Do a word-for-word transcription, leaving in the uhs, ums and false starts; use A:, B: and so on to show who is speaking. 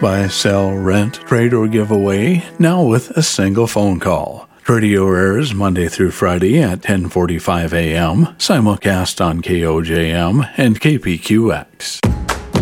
A: Buy, sell, rent, trade, or give away, now with a single phone call. Radio airs Monday through Friday at ten forty-five a.m., simulcast on K O J M and K P Q X.